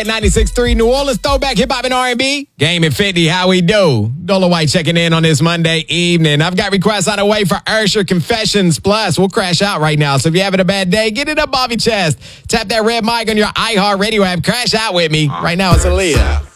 at 96.3 New Orleans throwback hip hop and R&B. Game and 50, how we do? Dola White checking in on this Monday evening. I've got requests on the way for Ursher Confessions Plus. We'll crash out right now. So if you're having a bad day, get it up off your chest. Tap that red mic on your iHeartRadio app. Crash out with me. Right now it's Aaliyah.